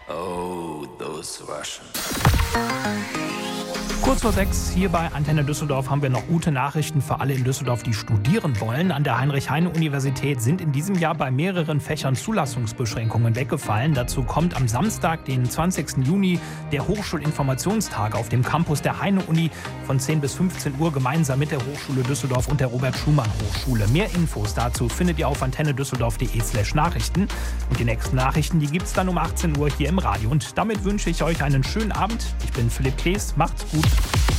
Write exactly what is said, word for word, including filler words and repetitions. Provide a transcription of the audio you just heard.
Oh, those Russians. Kurz vor sechs hier bei Antenne Düsseldorf haben wir noch gute Nachrichten für alle in Düsseldorf, die studieren wollen. An der Heinrich-Heine-Universität sind in diesem Jahr bei mehreren Fächern Zulassungsbeschränkungen weggefallen. Dazu kommt am Samstag, den zwanzigsten Juni, der Hochschulinformationstag auf dem Campus der Heine-Uni von zehn bis fünfzehn Uhr gemeinsam mit der Hochschule Düsseldorf und der Robert-Schumann-Hochschule. Mehr Infos dazu findet ihr auf antennedüsseldorf.de slash Nachrichten. Und die nächsten Nachrichten, die gibt's dann um achtzehn Uhr hier im Radio. Und damit wünsche ich euch einen schönen Abend. Ich bin Philipp Klees. Macht's gut.